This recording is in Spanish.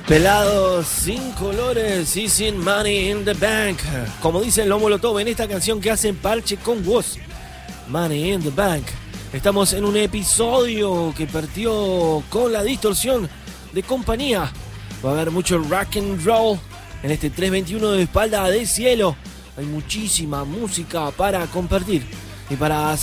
Pelados sin colores y sin money in the bank. Como dicen los Molotov en esta canción que hacen parche con voz. Money in the bank. Estamos en un episodio que partió con la distorsión de compañía. Va a haber mucho rock and roll en este 321 de Espalda de Cielo. Hay muchísima música para compartir y para